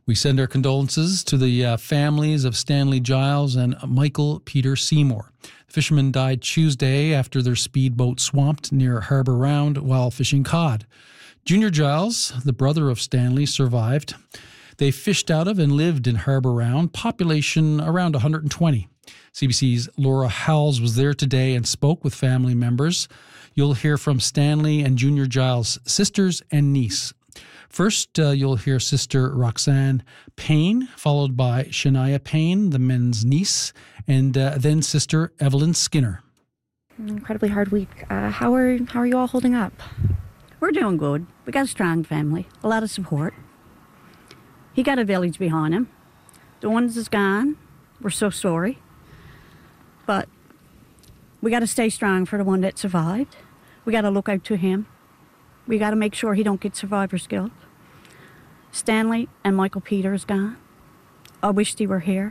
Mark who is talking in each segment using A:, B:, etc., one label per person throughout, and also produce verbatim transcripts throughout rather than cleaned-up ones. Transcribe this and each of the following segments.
A: We send our condolences to the uh, families of Stanley Giles and Michael Peter Seymour. The fishermen died Tuesday after their speedboat swamped near Harbour Round while fishing cod. Junior Giles, the brother of Stanley, survived. They fished out of and lived in Harbour Round, population around one hundred twenty. C B C's Laura Howells was there today and spoke with family members. You'll hear from Stanley and Junior Giles' sisters and niece. First, uh, you'll hear Sister Roxanne Payne, followed by Shania Payne, the men's niece, and uh, then Sister Evelyn Skinner.
B: An incredibly hard week. Uh, how are how are you all holding up?
C: We're doing good. We got a strong family, a lot of support. He got a village behind him. The ones that's gone, we're so sorry. But we got to stay strong for the one that survived. We got to look out to him. We got to make sure he don't get survivor's guilt. Stanley and Michael Peter is gone. I wish they were here.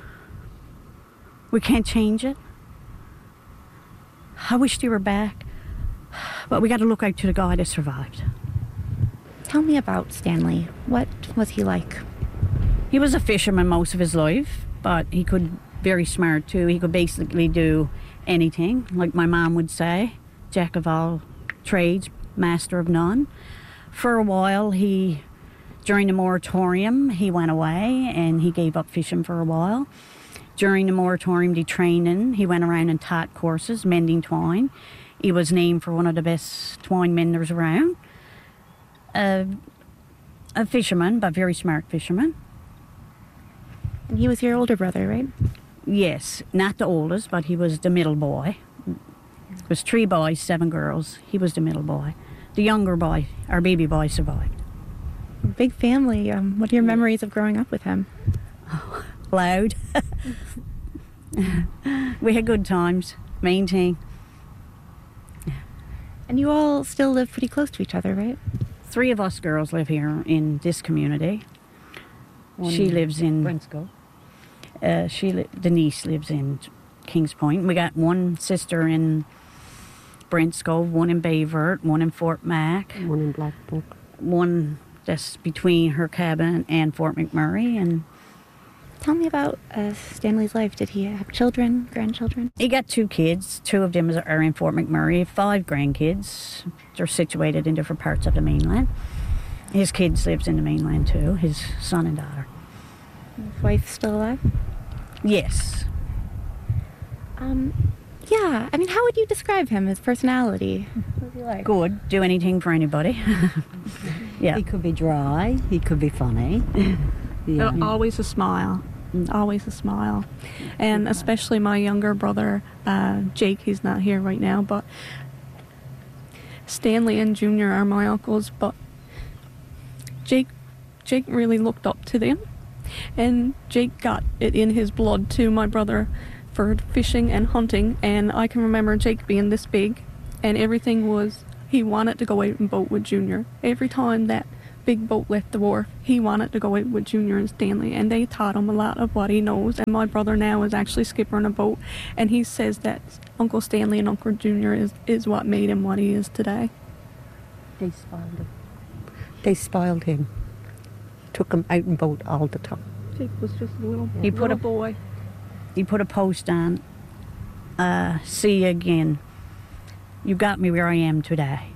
C: We can't change it. I wish they were back. But we got to look out to the guy that survived.
B: Tell me about Stanley. What was he like?
C: He was a fisherman most of his life, but he could very smart too. He could basically do anything, like my mom would say, jack of all trades, master of none. For a while, he, during the moratorium, he went away and he gave up fishing for a while. During the moratorium, the training, he went around and taught courses, mending twine. He was named for one of the best twine menders around. Uh, a fisherman, but very smart fisherman.
B: And he was your older brother, right?
C: Yes, not the oldest, but he was the middle boy. It was three boys, seven girls. He was the middle boy. The younger boy, our baby boy, survived.
B: Big family. Um, what are your memories of growing up with him?
C: Oh, loud. We had good times, main thing.
B: And you all still live pretty close to each other, right?
C: Three of us girls live here in this community. One she lives in
D: Brentsko.
C: Uh, she li- the niece lives in Kings Point. We got one sister in Brentsko, one in Bayvert, one in Fort Mac,
D: one in Blackbrook,
C: one that's between her cabin and Fort McMurray. And
B: tell me about uh, Stanley's life. Did he have children, grandchildren?
C: He got two kids. Two of them are in Fort McMurray. Five grandkids. They're situated in different parts of the mainland. His kids lives in the mainland too. His son and daughter.
B: His wife still alive?
C: Yes.
B: Um, yeah. I mean, how would you describe him? His personality? What was he like?
C: Good. Do anything for anybody. Yeah.
D: He could be dry. He could be funny.
E: Yeah. Always a smile. Always a smile. And especially my younger brother, uh, Jake, he's not here right now, but Stanley and Junior are my uncles, but Jake, Jake really looked up to them. And Jake got it in his blood too, my brother, for fishing and hunting. And I can remember Jake being this big, and everything was, he wanted to go out and boat with Junior. Every time that big boat left the wharf, he wanted to go out with Junior and Stanley, and they taught him a lot of what he knows. And my brother now is actually skippering a boat, and he says that Uncle Stanley and Uncle Junior is, is what made him what he is today.
D: They spoiled him. They spoiled him. Took him out and boat all the time.
E: Jake was just a little,
C: he put
E: little
C: a,
E: boy.
C: He put a post on, uh, see you again. You got me where I am today.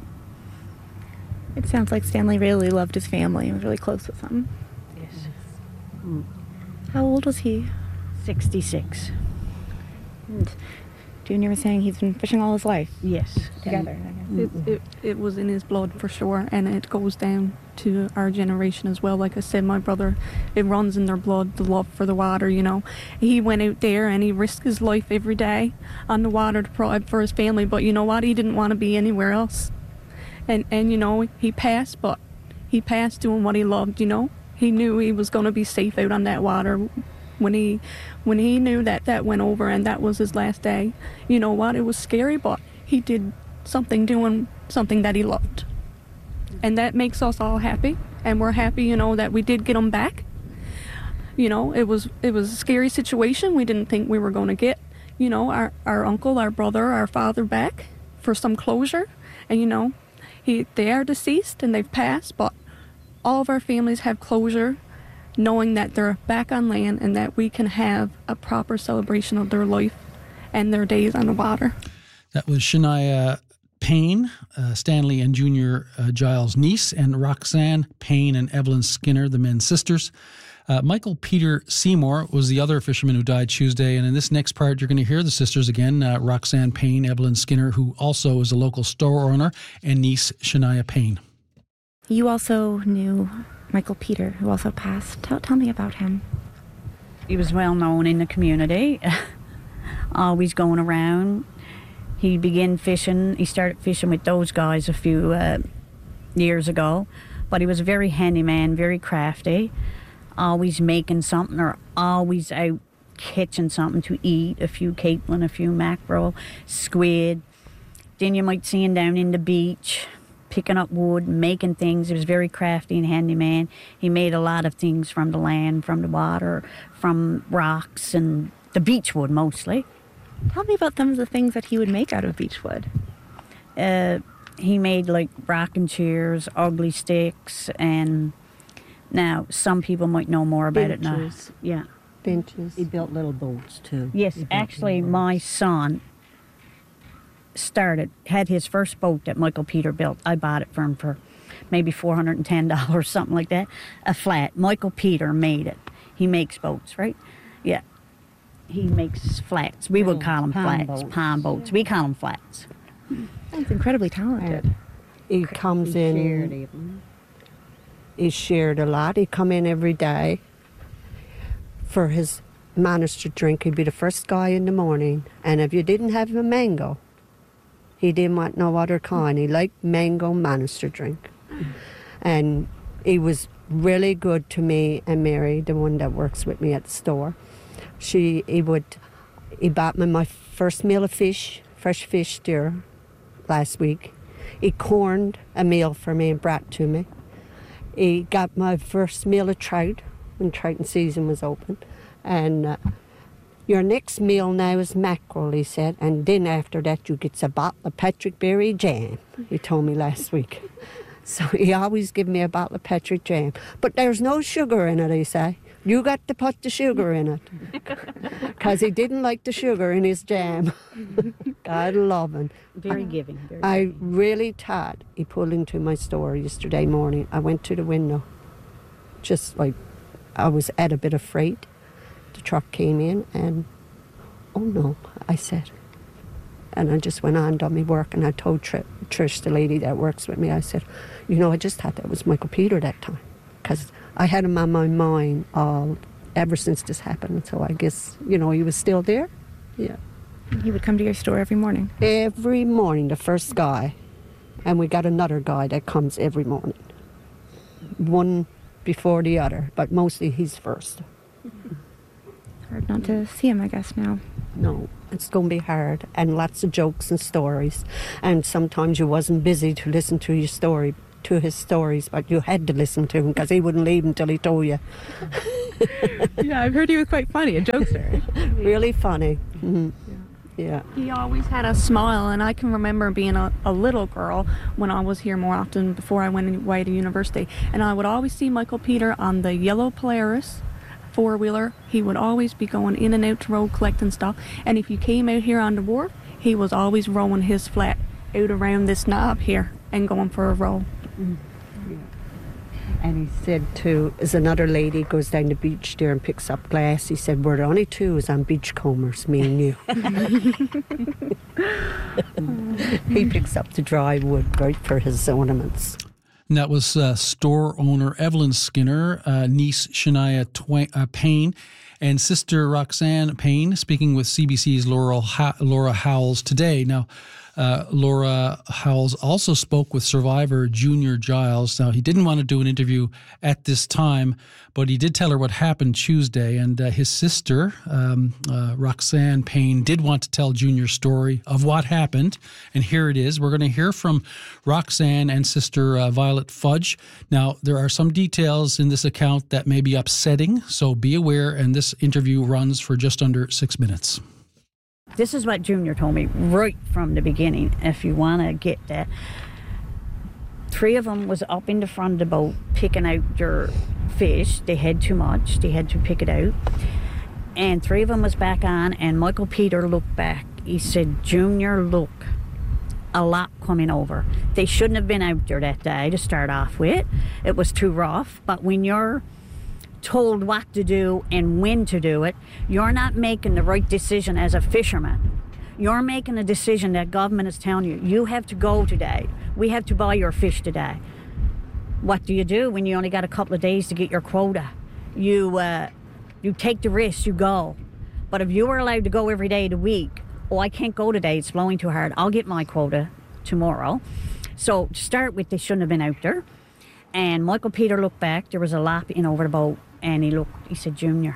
B: It sounds like Stanley really loved his family and was really close with them.
C: Yes.
D: Mm.
B: How old was he?
C: sixty-six.
B: And Junior was saying he's been fishing all his life.
C: Yes.
B: Together.
E: It, it, it was in his blood for sure, and it goes down to our generation as well. Like I said, my brother, it runs in their blood, the love for the water, you know. He went out there and he risked his life every day on the water to provide for his family, but you know what? He didn't want to be anywhere else. And, and you know, he passed, but he passed doing what he loved, you know. He knew he was going to be safe out on that water. When he when he knew that that went over and that was his last day, you know what? It was scary, but he did something doing something that he loved. And that makes us all happy. And we're happy, you know, that we did get him back. You know, it was it was a scary situation. We didn't think we were going to get, you know, our, our uncle, our brother, our father back for some closure. And, you know, he they are deceased and they've passed, but all of our families have closure knowing that they're back on land and that we can have a proper celebration of their life and their days on the water.
A: That was Shania Payne, uh, Stanley and Junior uh, Giles' niece, and Roxanne Payne and Evelyn Skinner, the men's sisters. Uh, Michael Peter Seymour was the other fisherman who died Tuesday, and in this next part, you're going to hear the sisters again, uh, Roxanne Payne, Evelyn Skinner, who also is a local store owner, and niece Shania Payne.
B: You also knew Michael Peter, who also passed. Tell, tell me about him.
C: He was well known in the community, always going around. He began fishing. He started fishing with those guys a few uh, years ago, but he was a very handy man, very crafty, always making something or always out catching something to eat, a few capelin, a few mackerel, squid. Then you might see him down in the beach, picking up wood, making things. He was very crafty and handy man. He made a lot of things from the land, from the water, from rocks and the beech wood mostly.
B: Tell me about some of the things that he would make out of beechwood.
C: Uh, he made like rocking chairs, ugly sticks, and now some people might know more about it now.
D: Benches.
C: Yeah.
D: Benches.
F: He built little boats too.
C: Yes,
F: He built
C: actually,
F: little
C: my
F: boats.
C: son started, had his first boat that Michael Peter built. I bought it for him for maybe four hundred ten dollars, something like that. A flat. Michael Peter made it. He makes boats, right? Yeah. He makes flats. We would call them
F: Palm
C: flats,
F: boats.
C: palm boats. We call them flats.
B: He's incredibly talented.
D: He comes
F: He
D: in.
F: shared even.
D: He shared a lot. He'd come in every day for his manners to drink. He'd be the first guy in the morning. And if you didn't have a mango, he didn't want no other kind. He liked mango Manister drink. And he was really good to me and Mary, the one that works with me at the store. She, he would, he bought me my first meal of fish, fresh fish there last week. He corned a meal for me and brought to me. He got my first meal of trout when trout season was open. And uh, your next meal now is mackerel, he said, and then after that you get a bottle of Patrick Berry jam, he told me last week. So he always give me a bottle of Patrick jam. But there's no sugar in it, he say. You got to put the sugar in it. Because he didn't like the sugar in his jam. God love him.
C: Very giving. Very
D: I
C: giving.
D: really thought he pulled into my store yesterday morning. I went to the window. Just like I was at a bit afraid. The truck came in and, oh no, I said. And I just went on, done my work, and I told Tr- Trish, the lady that works with me, I said, you know, I just thought that was Michael Peter that time. Because I had him on my mind all, ever since this happened. So I guess, you know, he was still there. Yeah.
B: He would come to your store every morning.
D: Every morning, the first guy. And we got another guy that comes every morning. One before the other, but mostly he's first.
B: It's hard not to see him, I guess, now.
D: No, it's going to be hard. And lots of jokes and stories. And sometimes you wasn't busy to listen to your story, to his stories, but you had to listen to him because he wouldn't leave until he told you.
B: Yeah, I've heard he was quite funny, a jokester.
D: Really funny. Mm-hmm. Yeah.
E: He always had a smile, and I can remember being a, a little girl when I was here more often before I went away to university, and I would always see Michael Peter on the yellow Polaris four-wheeler. He would always be going in and out to road collecting stuff, and if you came out here on the wharf, he was always rowing his flat out around this knob here and going for a row.
D: Mm. Yeah. And he said too, as another lady goes down the beach there and picks up glass, he said, we're the only two is on beachcombers, me and you. He picks up the dry wood, right, for his ornaments.
A: And that was uh, store owner Evelyn Skinner, uh, niece Shania Twain, uh, Payne, and sister Roxanne Payne, speaking with C B C's Laura, ha- Laura Howells today. Now, uh, Laura Howells also spoke with survivor Junior Giles. Now, he didn't want to do an interview at this time, but he did tell her what happened Tuesday. And uh, his sister, um, uh, Roxanne Payne, did want to tell Junior's story of what happened. And here it is. We're going to hear from Roxanne and sister uh, Violet Fudge. Now, there are some details in this account that may be upsetting, so be aware. And this interview runs for just under six minutes.
C: This is what Junior told me right from the beginning, if you want to get that. Three of them was up in the front of the boat picking out your fish. They had too much. They had to pick it out. And three of them was back on, and Michael Peter looked back. He said, Junior, look, a lot coming over. They shouldn't have been out there that day to start off with. It was too rough. But when you're told what to do and when to do it, you're not making the right decision as a fisherman. You're making a decision that government is telling you, you have to go today. We have to buy your fish today. What do you do when you only got a couple of days to get your quota? You, uh, you take the risk, you go. But if you were allowed to go every day of the week, oh, I can't go today, it's blowing too hard, I'll get my quota tomorrow. So to start with, they shouldn't have been out there. And Michael Peter looked back, there was a lap in over the boat, and he looked, he said, Junior.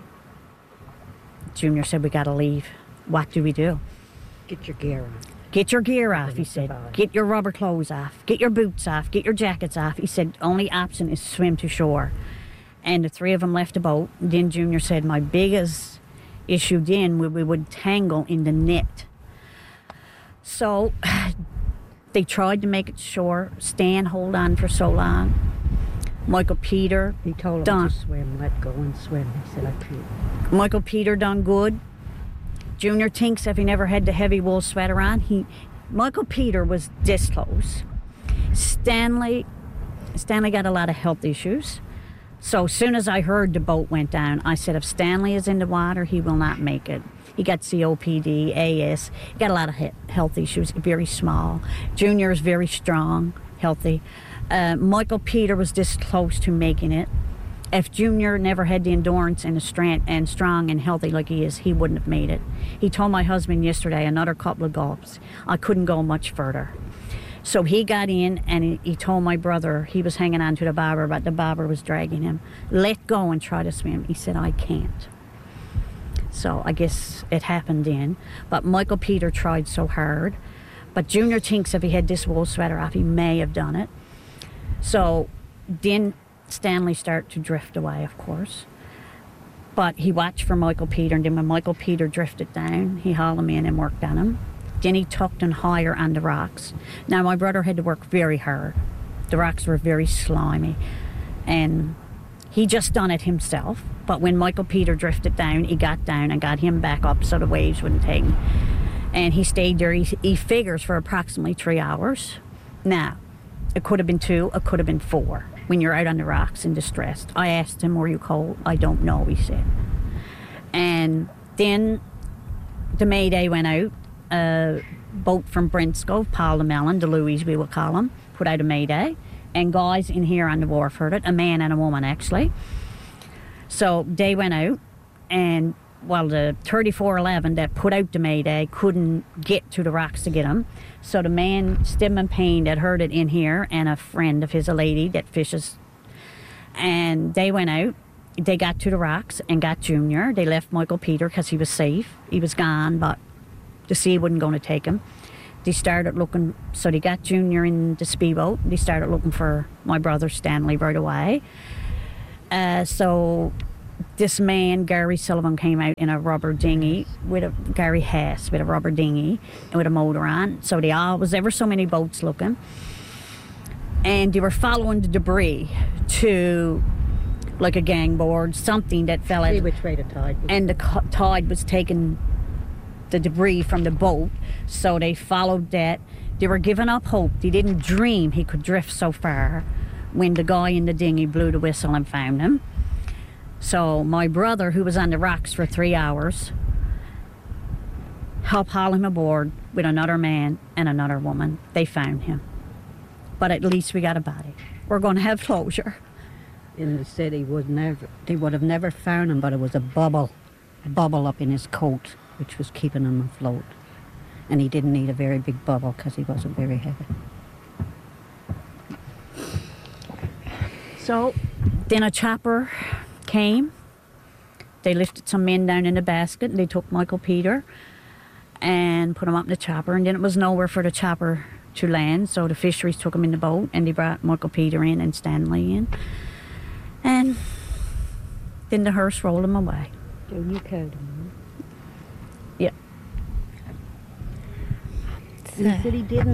C: Junior said, we gotta leave. What do we do?
F: Get your gear on.
C: Get your gear off, he said. Get your rubber clothes off. Get your boots off. Get your jackets off. He said, only option is swim to shore. And the three of them left the boat. Then Junior said, my biggest issue then we, we would tangle in the net. So they tried to make it shore. Stan hold on for so long. Michael Peter
F: He told him
C: done.
F: to swim, let go and swim. He said, I can't.
C: Michael Peter done good. Junior thinks if he never had the heavy wool sweater on, he Michael Peter was this close. Stanley Stanley got a lot of health issues. So as soon as I heard the boat went down, I said, if Stanley is in the water, he will not make it. He got C O P D, A S, he got a lot of he- health issues, very small. Junior is very strong, healthy. Uh, Michael Peter was this close to making it. If Junior never had the endurance and the strength and strong and healthy like he is, he wouldn't have made it. He told my husband yesterday, another couple of gulps, I couldn't go much further. So he got in and he, he told my brother, he was hanging on to the bobber, but the bobber was dragging him, let go and try to swim. He said, I can't. So I guess it happened then. But Michael Peter tried so hard. But Junior thinks if he had this wool sweater off, he may have done it. So then Stanley started to drift away, of course. But he watched for Michael Peter, and then when Michael Peter drifted down, he hauled him in and worked on him. Then he tucked him higher on the rocks. Now, my brother had to work very hard. The rocks were very slimy. And he just done it himself. But when Michael Peter drifted down, he got down and got him back up so the waves wouldn't take him. And he stayed there, he, he figures, for approximately three hours. Now, it could have been two, it could have been four, when you're out on the rocks and distressed. I asked him, were you cold? I don't know, he said. And then the Mayday went out. A boat from Brentsko, Paul Mellon, the Louis we will call him, put out a Mayday. And guys in here on the wharf heard it, a man and a woman actually. So they went out, and well, the thirty-four eleven that put out the Mayday couldn't get to the rocks to get him. So the man, Stedman Payne, that heard it in here, and a friend of his, a lady that fishes, and they went out. They got to the rocks and got Junior. They left Michael Peter because he was safe. He was gone, but the sea wasn't going to take him. They started looking, so they got Junior in the speedboat. They started looking for my brother Stanley right away. Uh, so this man, Gary Sullivan, came out in a rubber dinghy, with a Gary Hess, with a rubber dinghy and with a motor on. So they all, was ever so many boats looking. And they were following the debris to like a gang board, something that fell
F: See
C: out.
F: which way the tide was.
C: And the co- tide was taking the debris from the boat, so they followed that. They were giving up hope. They didn't dream he could drift so far when the guy in the dinghy blew the whistle and found him. So my brother, who was on the rocks for three hours, helped haul him aboard with another man and another woman. They found him. But at least we got a body. We're going to have closure.
F: In the city, would never, they would have never found him, but it was a bubble, a bubble up in his coat, which was keeping him afloat. And he didn't need a very big bubble because he wasn't very heavy.
C: So then a chopper came. They lifted some men down in the basket, and they took Michael Peter and put him up in the chopper. And then it was nowhere for the chopper to land, so the fisheries took him in the boat, and they brought Michael Peter in and Stanley in. And then the hearse rolled him away.
F: And you killed him.
C: Yep.
F: He said he didn't,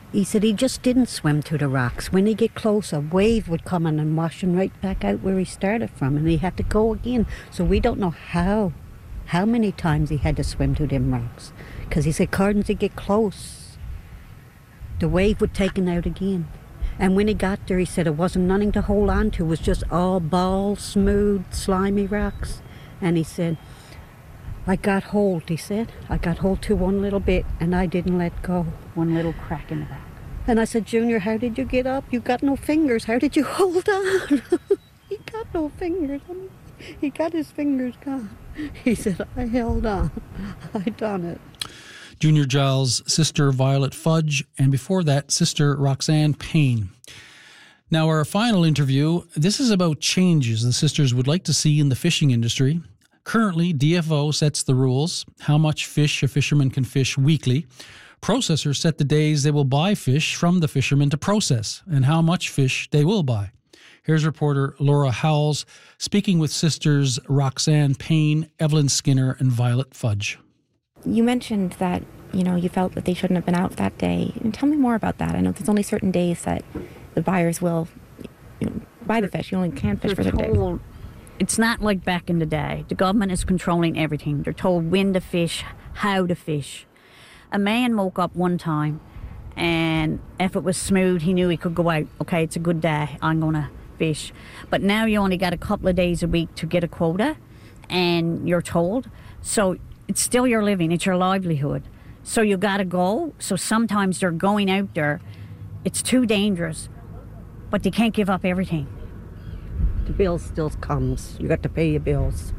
F: He said he just didn't swim to the rocks. When he get close, a wave would come in and wash him right back out where he started from, and he had to go again. So we don't know how, how many times he had to swim to them rocks. Because he said, according to get close, the wave would take him out again. And when he got there, he said it wasn't nothing to hold on to. It was just all bald, smooth, slimy rocks. And he said, I got hold, he said. I got hold to one little bit, and I didn't let go.
C: One little crack in the back.
F: And I said, Junior, how did you get up? You got no fingers. How did you hold on? He got no fingers. He got his fingers gone. He said, I held on. I done it.
A: Junior Giles' sister Violet Fudge, and before that, sister Roxanne Payne. Now, our final interview, this is about changes the sisters would like to see in the fishing industry. Currently, D F O sets the rules, how much fish a fisherman can fish weekly. Processors set the days they will buy fish from the fishermen to process and how much fish they will buy. Here's reporter Laura Howells speaking with sisters Roxanne Payne, Evelyn Skinner, and Violet Fudge.
B: You mentioned that, you know, you felt that they shouldn't have been out that day. And tell me more about that. I know there's only certain days that the buyers will, you know, buy the fish. You only can fish for certain days.
C: It's not like back in the day. The government is controlling everything. They're told when to fish, how to fish. A man woke up one time, and if it was smooth, he knew he could go out. Okay, it's a good day. I'm going to fish. But now you only got a couple of days a week to get a quota, and you're told. So it's still your living. It's your livelihood. So you got to go. So sometimes they're going out there. It's too dangerous, but they can't give up everything.
D: The bill still comes. You got to pay your bills.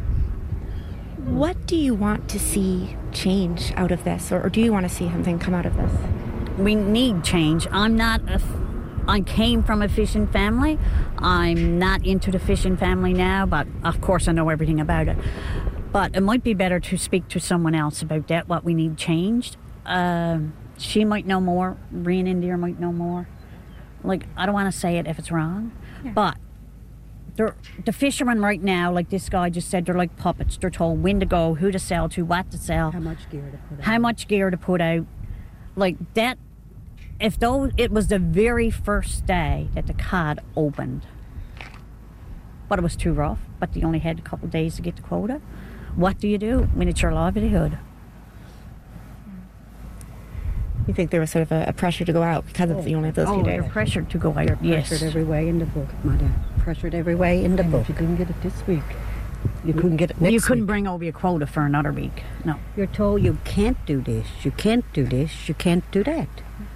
B: What do you want to see change out of this, or, or do you want to see something come out of this?
C: We need change. I'm not a... I came from a fishing family. I'm not into the fishing family now, but of course I know everything about it. But it might be better to speak to someone else about that, what we need changed. Uh, she might know more. Rian India might know more. Like, I don't want to say it if it's wrong, yeah. But they're, the fishermen right now, like this guy just said, they're like puppets. They're told when to go, who to sell to, what to sell.
F: How much gear to put out.
C: How much gear to put out. Like that, if though it was the very first day that the cod opened, but it was too rough, but they only had a couple of days to get the quota. What do you do when it's your livelihood?
B: You think there was sort of a, a pressure to go out because of you only have those
C: oh,
B: few days?
C: You're pressured to go out,
F: You're
C: yes.
F: pressured every way in the book, Mother. Pressured every way in the
D: And
F: book.
D: if you couldn't get it this week, you couldn't get it next
C: You couldn't
D: week.
C: bring over your quota for another week, no.
F: You're told you can't do this, you can't do this, you can't do that.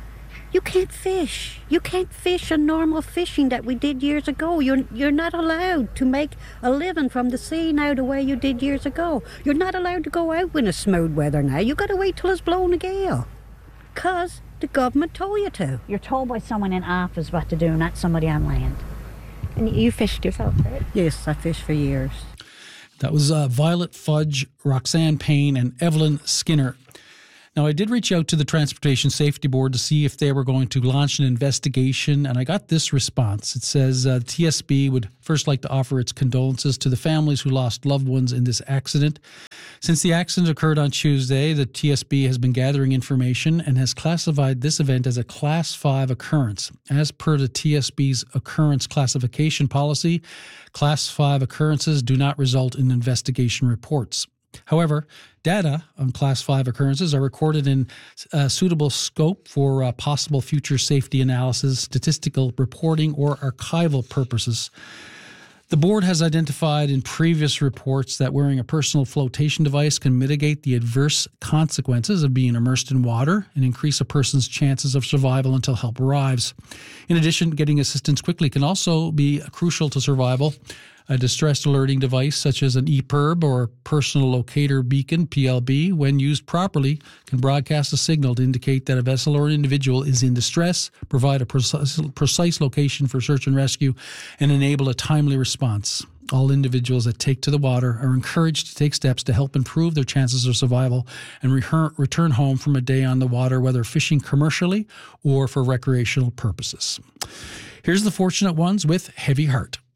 F: You can't fish. You can't fish a normal fishing that we did years ago. You're, you're not allowed to make a living from the sea now the way you did years ago. You're not allowed to go out when it's smooth weather now. You got to wait till it's blowing a gale. Because the government told you to.
C: You're told by someone in office what to do, not somebody on land.
B: And you fished yourself, right?
F: Yes, I fished for years.
A: That was uh, Violet Fudge, Roxanne Payne, and Evelyn Skinner. Now, I did reach out to the Transportation Safety Board to see if they were going to launch an investigation, and I got this response. It says uh, T S B would first like to offer its condolences to the families who lost loved ones in this accident. Since the accident occurred on Tuesday, the T S B has been gathering information and has classified this event as a Class five occurrence. As per the T S B's occurrence classification policy, Class five occurrences do not result in investigation reports. However, data on Class five occurrences are recorded in uh, suitable scope for uh, possible future safety analysis, statistical reporting, or archival purposes. The board has identified in previous reports that wearing a personal flotation device can mitigate the adverse consequences of being immersed in water and increase a person's chances of survival until help arrives. In addition, getting assistance quickly can also be crucial to survival. A distress alerting device such as an E P I R B or personal locator beacon, P L B, when used properly, can broadcast a signal to indicate that a vessel or an individual is in distress, provide a precise, precise location for search and rescue, and enable a timely response. All individuals that take to the water are encouraged to take steps to help improve their chances of survival and re- return home from a day on the water, whether fishing commercially or for recreational purposes. Here's the fortunate ones with Heavy Heart.